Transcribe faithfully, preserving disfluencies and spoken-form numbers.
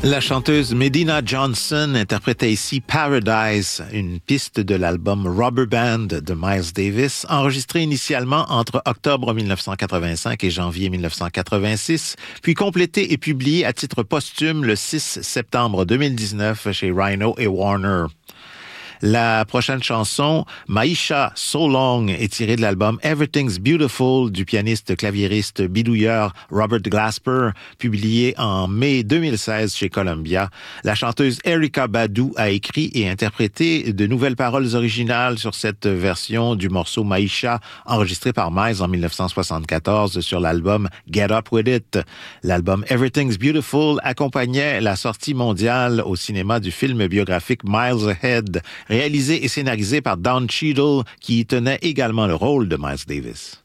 La chanteuse Medina Johnson interprétait ici Paradise, une piste de l'album Rubber Band de Miles Davis, enregistré initialement entre octobre dix-neuf cent quatre-vingt-cinq et janvier dix-neuf cent quatre-vingt-six, puis complété et publié à titre posthume le six septembre deux mille dix-neuf chez Rhino et Warner. La prochaine chanson, Maisha So Long, est tirée de l'album Everything's Beautiful du pianiste claviériste bidouilleur Robert Glasper, publié en mai deux mille seize chez Columbia. La chanteuse Erykah Badu a écrit et interprété de nouvelles paroles originales sur cette version du morceau Maisha, enregistré par Miles en dix-neuf cent soixante-quatorze sur l'album Get Up With It. L'album Everything's Beautiful accompagnait la sortie mondiale au cinéma du film biographique Miles Ahead, réalisé et scénarisé par Don Cheadle, qui y tenait également le rôle de Miles Davis.